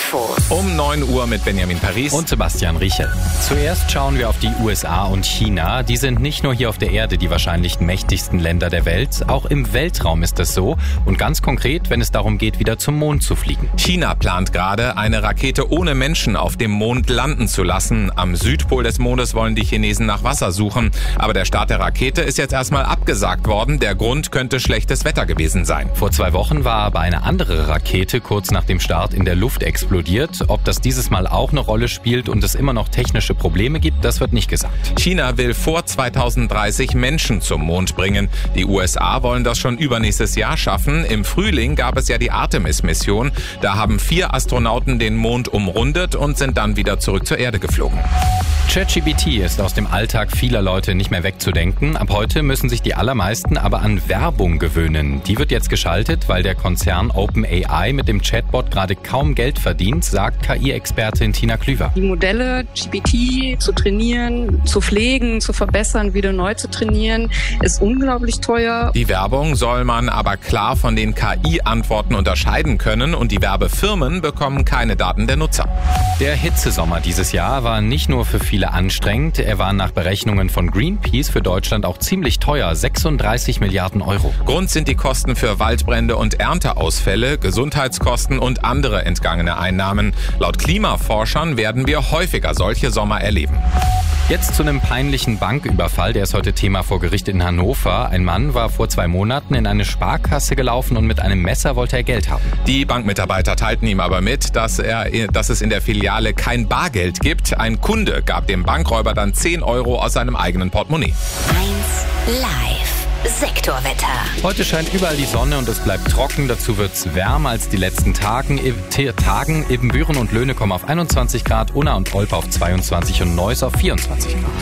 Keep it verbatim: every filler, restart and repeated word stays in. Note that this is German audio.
Infos. Um neun Uhr mit Benjamin Paris und Sebastian Riechel. Zuerst schauen wir auf die U S A und China. Die sind nicht nur hier auf der Erde die wahrscheinlich mächtigsten Länder der Welt. Auch im Weltraum ist es so. Und ganz konkret, wenn es darum geht, wieder zum Mond zu fliegen. China plant gerade, eine Rakete ohne Menschen auf dem Mond landen zu lassen. Am Südpol des Mondes wollen die Chinesen nach Wasser suchen. Aber der Start der Rakete ist jetzt erstmal abgesagt worden. Der Grund könnte schlechtes Wetter gewesen sein. Vor zwei Wochen war aber eine andere Rakete kurz nach dem Start in der Luft explodiert. Ob das dieses Mal auch eine Rolle spielt und es immer noch technische Probleme gibt, das wird nicht gesagt. China will vor zweitausenddreißig Menschen zum Mond bringen. Die U S A wollen das schon übernächstes Jahr schaffen. Im Frühling gab es ja die Artemis-Mission. Da haben vier Astronauten den Mond umrundet und sind dann wieder zurück zur Erde geflogen. ChatGPT ist aus dem Alltag vieler Leute nicht mehr wegzudenken. Ab heute müssen sich die allermeisten aber an Werbung gewöhnen. Die wird jetzt geschaltet, weil der Konzern OpenAI mit dem Chatbot gerade kaum Geld verdient, sagt K I-Expertin Tina Klüver. Die Modelle G P T zu trainieren, zu pflegen, zu verbessern, wieder neu zu trainieren, ist unglaublich teuer. Die Werbung soll man aber klar von den K I-Antworten unterscheiden können und die Werbefirmen bekommen keine Daten der Nutzer. Der Hitzesommer dieses Jahr war nicht nur für viele anstrengend, er war nach Berechnungen von Greenpeace für Deutschland auch ziemlich teuer, sechsunddreißig Milliarden Euro. Grund sind die Kosten für Waldbrände und Ernteausfälle, Gesundheitskosten und andere entgangene Einnahmen. Laut Klimaforschern werden wir häufiger solche Sommer erleben. Jetzt zu einem peinlichen Banküberfall, der ist heute Thema vor Gericht in Hannover. Ein Mann war vor zwei Monaten in eine Sparkasse gelaufen und mit einem Messer wollte er Geld haben. Die Bankmitarbeiter teilten ihm aber mit, dass, er, dass es in der Filiale kein Bargeld gibt. Ein Kunde gab dem Bankräuber dann zehn Euro aus seinem eigenen Portemonnaie. eins Live. Sektorwetter. Heute scheint überall die Sonne und es bleibt trocken. Dazu wird's wärmer als die letzten Tagen. Tagen. Ibbenbüren und Löhne kommen auf einundzwanzig Grad, Unna und Olpe auf zweiundzwanzig und Neuss auf vierundzwanzig Grad.